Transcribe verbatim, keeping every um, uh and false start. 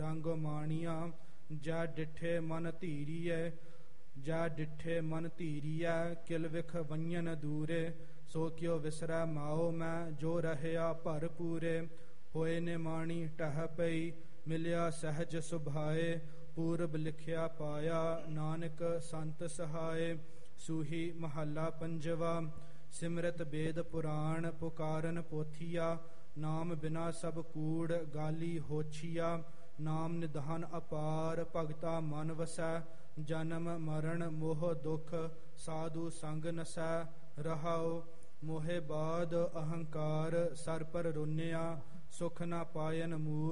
ਰੰਗ ਮਾਣੀਆਂ। ਜੈ ਡਿਠੇ ਮਨ ਧੀਰੀਐ ਜੈ ਡਿਠੇ ਮਨ ਧੀਰੀਐ ਕਿਲ ਵਿਖ ਵੰਜਨ ਦੂਰੇ। ਸੋ ਕਿਉ ਵਿਸਰੈ ਮਾਓ ਮੈਂ ਜੋ ਰਹਿਆ ਭਰਪੂਰੇ। ਹੋਏ ਨਿਮਾਣੀ ਟਹਿ ਪਈ ਮਿਲਿਆ ਸਹਿਜ ਸੁਭਾਏ। ਪੂਰਬ ਲਿਖਿਆ ਪਾਇਆ ਨਾਨਕ ਸੰਤ ਸਹਾਏ। ਸੂਹੀ ਮਹੱਲਾ ਪੰਜਵਾ। ਸਿਮਰਤ ਵੇਦ ਪੁਰਾਣ ਪੁਕਾਰਨ ਪੋਥੀਆ। ਨਾਮ ਬਿਨਾ ਸਭ ਕੂੜ ਗਾਲੀ ਹੋਛੀਆ। ਨਾਮ ਨਿਧਾਨ ਅਪਾਰ ਭਗਤਾ ਮਨ ਵਸੈ। ਜਨਮ ਮਰਨ ਮੋਹ ਦੁਖ ਸਾਧੂ ਸੰਗ ਨਸੈ। ਰਹਾਉ ਮੋਹਿ ਬਾਦ ਅਹੰਕਾਰ ਸਰ ਪਰ ਰੋਨਿਆ। ਸੁਖ ਨ ਪਾਇਨ ਮੂਲ